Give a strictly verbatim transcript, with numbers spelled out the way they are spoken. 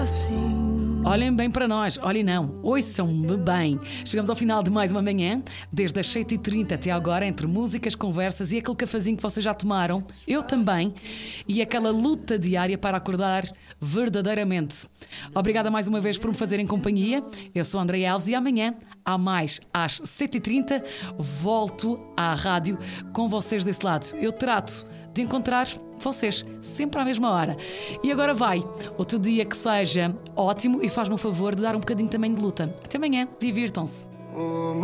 assim. Olhem bem para nós, olhem não, ouçam-me bem. Chegamos ao final de mais uma manhã, desde as sete e trinta até agora, entre músicas, conversas e aquele cafezinho que vocês já tomaram, eu também, e aquela luta diária para acordar verdadeiramente. Obrigada mais uma vez por me fazerem companhia. Eu sou a Andreia Alves e amanhã, há mais, às sete e trinta, volto à rádio com vocês desse lado. Eu trato de encontrar vocês sempre à mesma hora. E agora vai, outro dia que seja ótimo e faz-me o favor de dar um bocadinho também de luta. Até amanhã, divirtam-se.